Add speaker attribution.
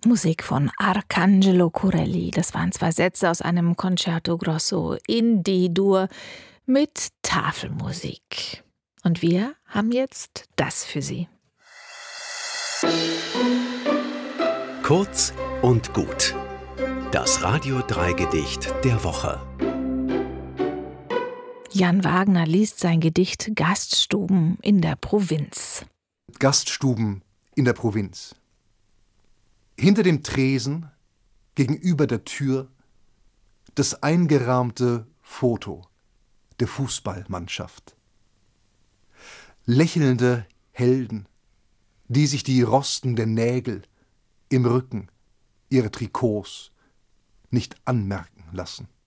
Speaker 1: Musik von Arcangelo Corelli. Das waren 2 Sätze aus einem Concerto Grosso in D-Dur mit Tafelmusik. Und wir haben jetzt das für Sie.
Speaker 2: Kurz und gut. Das Radio 3 Gedicht der Woche.
Speaker 1: Jan Wagner liest sein Gedicht Gaststuben in der Provinz.
Speaker 3: Gaststuben in der Provinz. Hinter dem Tresen, gegenüber der Tür, das eingerahmte Foto der Fußballmannschaft. Lächelnde Helden, die sich die rostenden Nägel im Rücken ihrer Trikots nicht anmerken lassen.